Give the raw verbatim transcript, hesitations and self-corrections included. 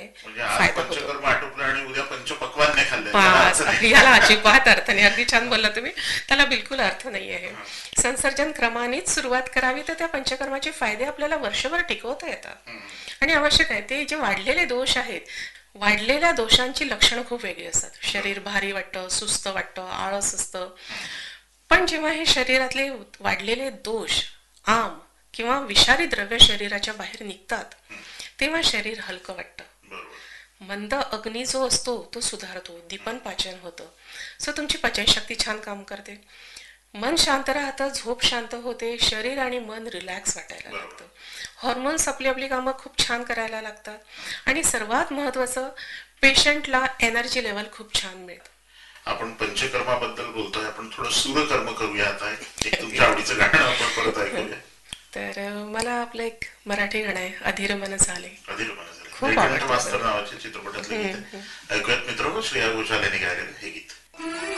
म्हणजे आज फायदा होतो. पंचकर्म आटोपलं आणि उद्या पंचपक्वान नाही खाल्लं याला पाच अर्थ नाही. याला अजिबात अर्थ नाही. अगदी छान बोलला तुम्ही. त्याला बिलकुल अर्थ नाही आहे. हा. संसर्जन क्रमानेच सुरुवात करावी तर त्या पंचकर्माचे फायदे आपल्याला वर्षभर टिकवता येतात. हम्म. आणि आवश्यक आहे ते जे वाढलेले दोष आहेत, वाढलेल्या दोषांची लक्षणं खूप वेगळी असतात. शरीर भारी वाटतं, सुस्त वाटतं, आळस असतं. पण जेव्हा हे शरीरातले वाढलेले दोष आम किंवा विषारी द्रव्य शरीराच्या बाहेर निघतात तेव्हा शरीर हलकं वाटतं. बरोबर. मंद अग्नी जो असतो तो सुधारतो, दीपन पाचन होतं. सो तुमची पचनशक्ती छान काम करते, मन शांत राहतं, झोप शांत होते, शरीर आणि मन रिलॅक्स वाटायला बरोबर. लागतं. हॉर्मोन्स आपली आपली कामं खूप छान करायला लागतात. आणि सर्वात महत्त्वाचं, पेशंटला एनर्जी लेवल खूप छान मिळतं. आपण पंचकर्माबद्दल बोलतोय, आपण थोडं सूरकर्म करूया आता. एक तुमच्या आवडीचं गाणं आपण परत ऐकूया. तर अ, मला आपलं एक मराठी गाणं आहे, अधीर मन झाले. अधीर मन झाले. खूप निळकंठ आवडतं मास्तर मला. नावाच्या चित्रपटातलं गीत हम्म, आहे. ऐकूयात मित्रांनो, श्रेया घोषाल यांनी गायलेलं हे गीत.